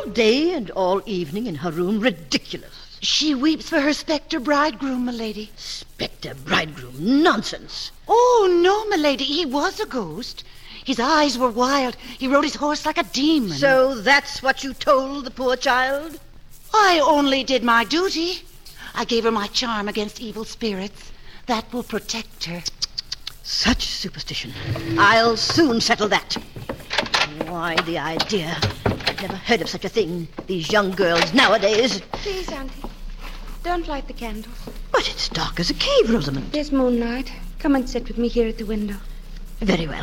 day and all evening in her room. Ridiculous. She weeps for her spectre bridegroom, milady. Spectre bridegroom? Nonsense. Oh, no, milady. He was a ghost. His eyes were wild. He rode his horse like a demon. So that's what you told the poor child? I only did my duty. I gave her my charm against evil spirits. That will protect her. Such superstition. I'll soon settle that. Why, the idea. I've never heard of such a thing. These young girls nowadays. Please, Auntie, don't light the candles. But it's dark as a cave, Rosamond. There's moonlight. Come and sit with me here at the window. Very well.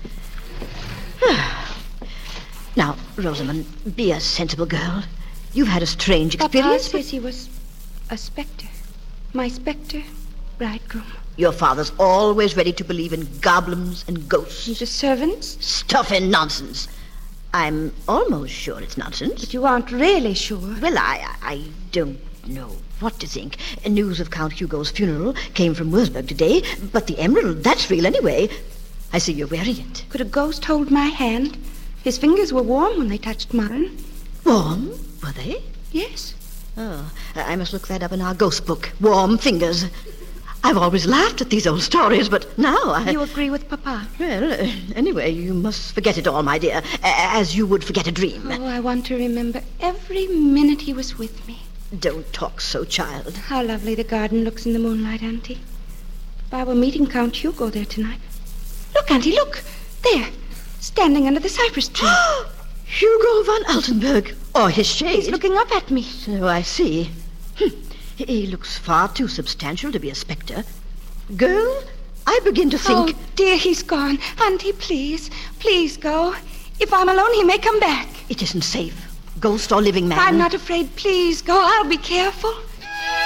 Now, Rosamond, be a sensible girl. You've had a strange experience. Papa says he was a spectre. My spectre bridegroom. Your father's always ready to believe in goblins and ghosts. And the servants? Stuff and nonsense. I'm almost sure it's nonsense. But you aren't really sure. Well, I don't know what to think. News of Count Hugo's funeral came from Wurzburg today, but the emerald, that's real anyway. I see you're wearing it. Could a ghost hold my hand? His fingers were warm when they touched mine. Warm? Were they? Yes. Oh, I must look that up in our ghost book. Warm fingers. I've always laughed at these old stories, but now You agree with Papa? Well, anyway, you must forget it all, my dear, as you would forget a dream. Oh, I want to remember every minute he was with me. Don't talk so, child. How lovely the garden looks in the moonlight, Auntie. Papa, we're meeting Count Hugo there tonight. Look, Auntie, look. There, standing under the cypress tree. Hugo von Altenburg, or his shade. He's looking up at me. So I see. He looks far too substantial to be a spectre. Girl, I begin to think... Oh, dear, he's gone. Auntie, please, please go. If I'm alone, he may come back. It isn't safe. Ghost or living man. I'm not afraid. Please go. I'll be careful.